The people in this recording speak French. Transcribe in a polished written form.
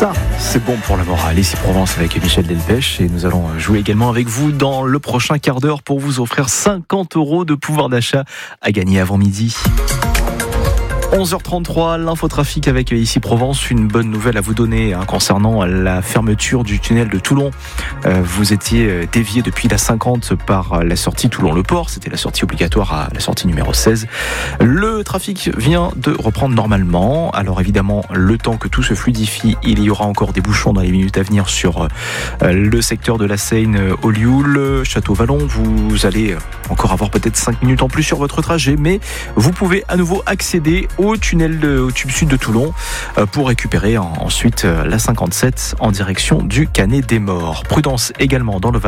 Ça, c'est bon pour la morale. Ici Provence avec Michel Delpech et nous allons jouer également avec vous dans le prochain quart d'heure pour vous offrir 50 € de pouvoir d'achat à gagner avant midi. 11h33, l'infotrafic avec Ici Provence. Une bonne nouvelle à vous donner concernant la fermeture du tunnel de Toulon. Vous étiez dévié depuis la 50 par la sortie Toulon-Le Port. C'était la sortie obligatoire à la sortie numéro 16. Le trafic vient de reprendre normalement. Alors évidemment, le temps que tout se fluidifie, il y aura encore des bouchons dans les minutes à venir sur le secteur de la Seine, Olioul, Château-Vallon. Vous allez encore avoir peut-être 5 minutes en plus sur votre trajet, mais vous pouvez à nouveau accéder au tunnel au tube sud de Toulon pour récupérer ensuite la 57 en direction du Canet des Morts. Prudence également dans le Var.